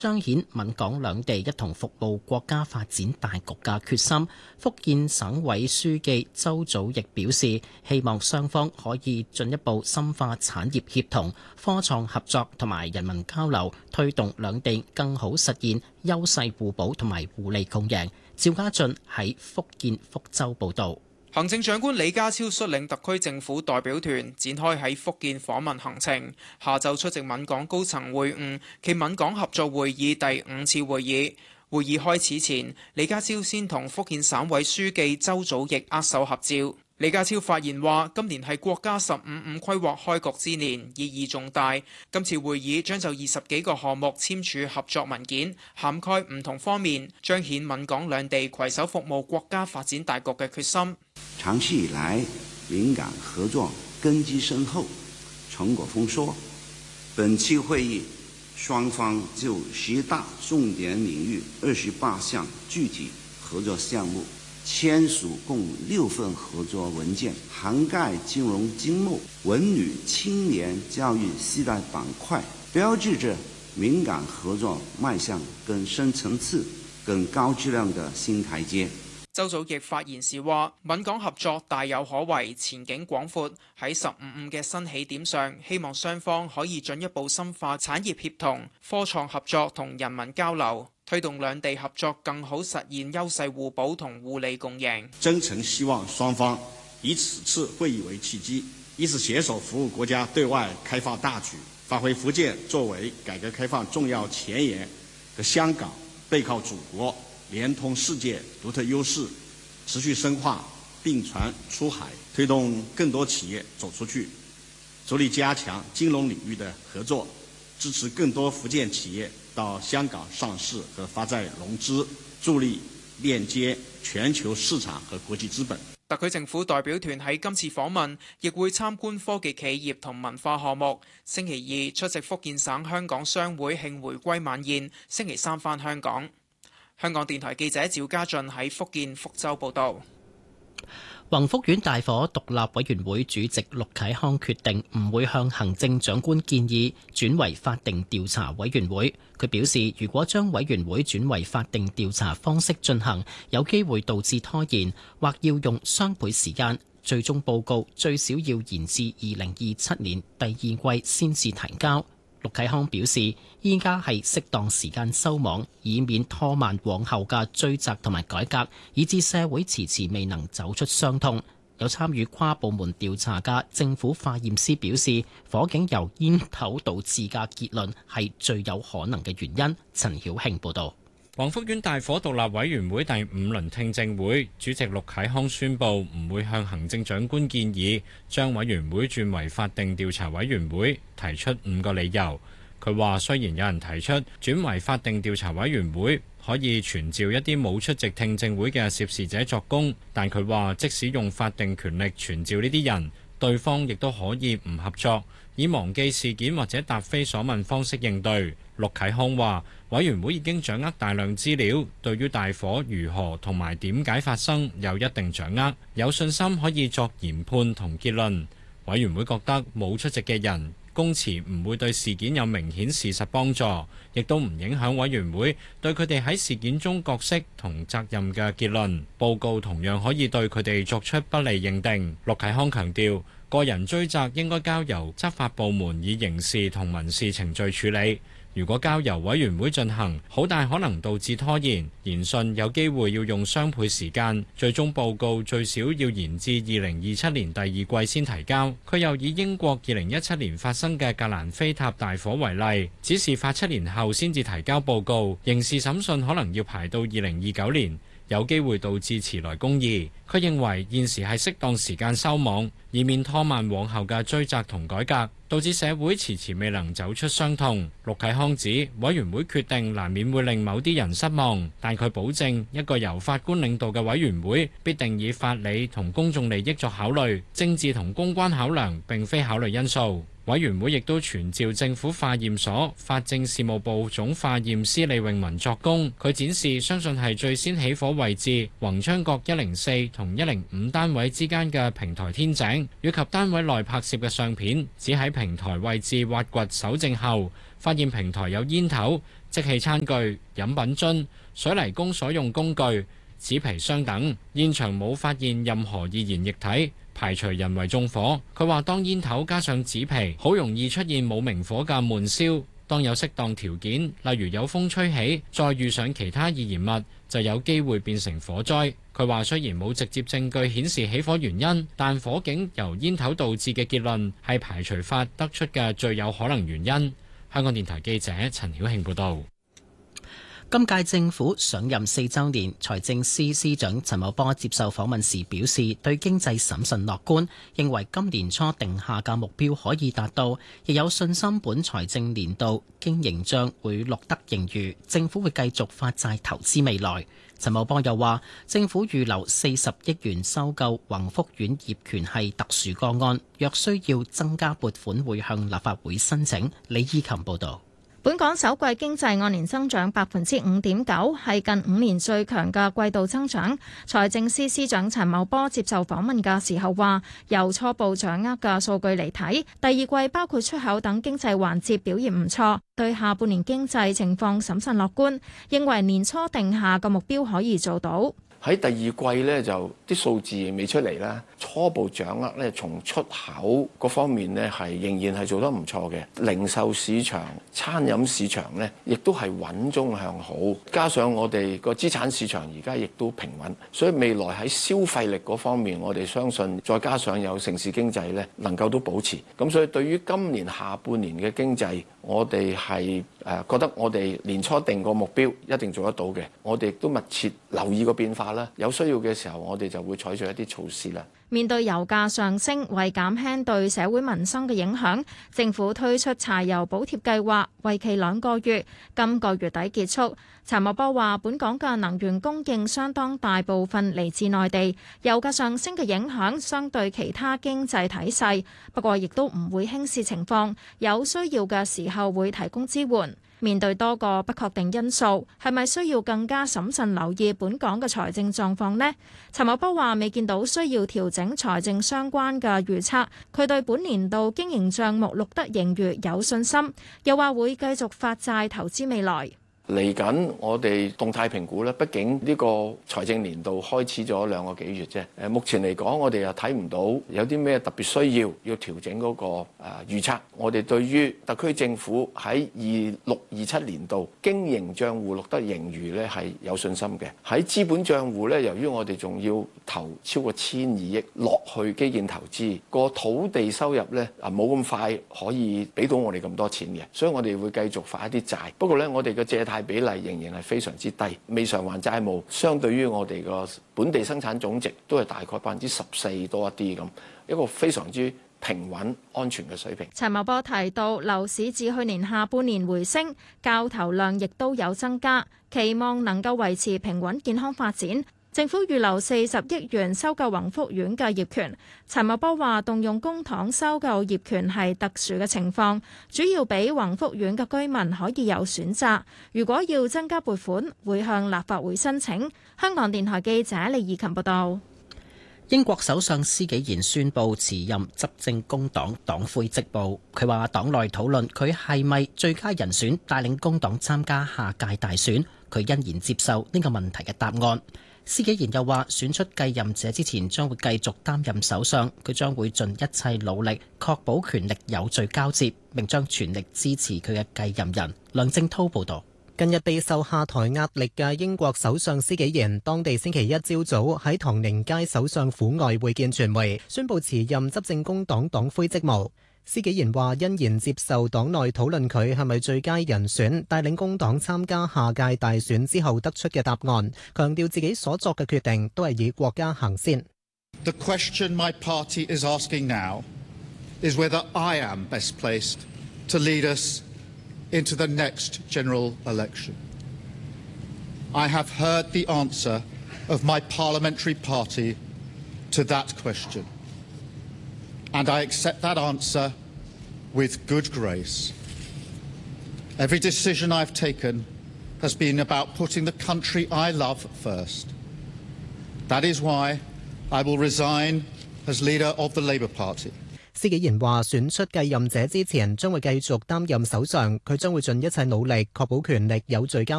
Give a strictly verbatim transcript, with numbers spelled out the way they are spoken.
彰顯閩港兩地一同服務國家發展大局嘅決心。福建省委書記周祖義表示，希望雙方可以進一步深化產業協同、科創合作同埋人民交流，推動兩地更好實現優勢互補同埋互利共贏。趙家俊喺福建福州報導。 行政長官李家超率領特區政府代表團展開喺福建訪問行程，下晝出席閩港高層會晤暨閩港合作會議第五次會議。會議開始前，李家超先同福建省委書記周祖義握手合照。李家超發言話：今年係國家十五五規劃開局之年，意義重大。今次會議將就二十幾個項目簽署合作文件，涵蓋唔同方面，彰顯閩港兩地攜手服務國家發展大局嘅決心。 長期以來，閩港合作根基深厚，成果豐碩。本期會議，雙方就十大重點領域二十八項具體合作項目簽署共六份合作文件，涵蓋金融經貿、文旅、青年教育四大板塊，標誌着閩港合作邁向更深層次、更高質量的新台階。 周祖義發言時話：閩港合作大有可為，前景廣闊。喺十五五嘅新起點上，希望雙方可以進一步深化產業協同、科創合作同人民交流，推動兩地合作更好實現優勢互補同互利共贏。 真誠希望雙方以此次會議為契機，以此攜手服務國家對外開放大局，發揮福建作為改革開放重要前沿和香港背靠祖國、連通世界獨特優勢，持續深化並船出海，推動更多企業走出去，着力加強金融領域的合作，支持更多福建企業到香港上市和發債融資，助力鏈接全球市場和國際資本。 特區政府代表團喺今次訪問亦會參觀科技企業同文化項目。星期二出席福建省香港商會慶回歸晚宴，星期三返香港。香港電台記者趙家俊喺福建福州報道。 宏福苑大火獨立委員會主席陸啟康決定唔會向行政長官建議轉為法定調查委員會。佢表示，如果將委員會轉為法定調查方式進行，有機會導致拖延，或要用雙倍時間。最終報告最少要延至二零二七年第二季先至提交。陸啟康表示，依家係適當時間收網，以免拖慢往後嘅追責同埋改革，以致社會遲遲未能走出傷痛。有參與跨部門調查嘅政府化驗師表示，火警由煙頭導致嘅結論係最有可能嘅原因。陳曉慶報導。 宏福苑大火獨立委員會第五輪聽證會主席陸啟康宣布唔會向行政長官建議將委員會轉為法定調查委員會，提出五個理由。佢話雖然有人提出轉為法定調查委員會可以傳召一啲冇出席聽證會嘅涉事者作供，但佢話即使用法定權力傳召呢啲人，對方亦都可以唔合作，以忘記事件或者答非所問方式應對。陸啟康話委員會已經掌握大量資料，對於大火如何同埋點解發生有一定掌握，有信心可以作研判同結論。委員會覺得冇出席嘅人供詞唔會對事件有明顯事實幫助，亦都唔影響委員會對佢哋喺事件中角色同責任嘅結論。報告同樣可以對佢哋作出不利認定。陸啟康強調，個人追責應該交由執法部門以刑事同民事程序處理。如果交由委員會進行，好大可能導致拖延，研訊有機會要用雙倍時間，最終報告最少要延至二零二七年第二季先提交。佢又以英國二零一七年發生嘅格蘭菲塔大火為例，指事發七年後先至提交報告，刑事審訊可能要排到二零二九年，有機會導致遲來公義。佢認為現時係適當時間收網，以免拖慢往後嘅追責同改革，導致社會遲遲未能走出傷痛。陸啟康指委員會決定難免會令某啲人失望，但佢保證一個由法官領導嘅委員會必定以法理同公眾利益作考慮，政治同公關考量並非考慮因素。委員會亦都傳召政府化驗所法政事務部總化驗師李永文作供，佢展示相信係最先起火位置宏昌閣一零四同一零五單位之間嘅平台天井，以及單位內拍攝嘅相片，只喺平台位置挖掘搜證後， 發現平台有煙頭、即棄餐具、飲品樽、水泥工所用工具、紙皮箱等，現場冇發現任何易燃液體，排除人為縱火。佢話當煙頭加上紙皮，好容易出現冇明火嘅悶燒。當有適當條件，例如有風吹起，再遇上其他易燃物，就有機會變成火災。佢話雖然冇直接證據顯示起火原因，但火警由煙頭導致嘅結論係排除法得出嘅最有可能原因。香港電台記者陳曉慶報導。 今屆政府上任四週年，財政司司長陳茂波接受訪問時表示，對經濟審慎樂觀，認為今年初定下嘅目標可以達到，亦有信心本財政年度經營帳會錄得盈餘，政府會繼續發債投資未來。陳茂波又話，政府預留四十億元收購宏福苑業權係特殊個案，若需要增加撥款，會向立法會申請。李依琴報導。 本港首季經濟按年增長百分之五點九，係近五年最強嘅季度增長。財政司司長陳茂波接受訪問嘅時候話，由初步掌握嘅數據嚟睇，第二季包括出口等經濟環節表現唔錯，對下半年經濟情況審慎樂觀，認為年初定下嘅目標可以做到。 喺第二季咧就啲數字未出嚟啦，初步掌握咧從出口嗰方面咧係仍然係做得唔錯嘅，零售市場、餐飲市場咧亦都係穩中向好，加上我哋個資產市場而家亦都平穩，所以未來喺消費力嗰方面，我哋相信再加上有城市經濟咧能夠都保持，咁所以對於今年下半年嘅經濟，我哋係誒覺得我哋年初定個目標一定做得到嘅，我哋亦都密切留意個變化啦。有需要嘅時候，我哋就會採取一啲措施啦。 面對油價上升，為減輕對社會民生嘅影響，政府推出柴油補貼計劃，為期兩個月，今個月底結束。陳茂波話：本港嘅能源供應相當大部分嚟自內地，油價上升嘅影響相對其他經濟體細，不過亦都唔會輕視情況，有需要嘅時候會提供支援。面對多個不確定因素，係咪需要更加審慎留意本港嘅財政狀況呢？陳茂波話未見到需要調整財政相關嘅預測，佢對本年度經營帳目錄得盈餘有信心，又話會繼續發債投資未來。 嚟緊我哋動態評估咧，畢竟呢個財政年度開始咗兩個幾月啫。誒，目前嚟講，我哋又睇唔到有啲咩特別需要要調整嗰個誒預測。我哋對於特區政府喺二六二七年度經營帳戶錄得盈餘咧係有信心嘅。喺資本帳戶咧，由於我哋仲要投超過千二億落去基建投資，個土地收入咧啊冇咁快可以俾到我哋咁多錢嘅，所以我哋會繼續發一啲債。不過咧，我哋嘅借貸比例仍然係非常之低，未償還債務相對於我哋個本地生產總值都係大概百分之十四多一啲咁，一個非常之平穩安全嘅水平。 陳茂波提到，樓市自去年下半年回升，交投量亦都有增加，期望能夠維持平穩健康發展。政府預留四十億元收購宏福苑嘅業權。陳茂波話：動用公帑收購業權係特殊嘅情況，主要俾宏福苑嘅居民可以有選擇。如果要增加撥款，會向立法會申請。香港電台記者李怡琴報道。 英國首相施紀賢宣布辭任執政工黨黨魁職務。佢話黨內討論佢係咪最佳人選帶領工黨參加下屆大選，佢欣然接受呢個問題嘅答案。施紀賢又話：選出繼任者之前，將會繼續擔任首相。佢將會盡一切努力，確保權力有序交接，並將全力支持佢嘅繼任人。梁正滔報導。 近日備受下台壓力嘅英國首相施紀賢，當地星期一朝早喺唐寧街首相府外會見傳媒，宣布辭任執政工黨黨魁職務。施紀賢話欣然接受黨內討論佢係咪最佳人選帶領工黨參加下屆大選之後得出嘅答案，強調自己所作嘅決定都係以國家行先。 The question my party is asking now is whether I am best placed to lead us into the next general election. I have heard the answer of my parliamentary party to that question, and I accept that answer with good grace. Every decision I've taken has been about putting the country I love first. That is why I will resign as leader of the Labour Party. 施紀賢話：選出繼任者之前，將會繼續擔任首相，佢將會盡一切努力確保權力有序交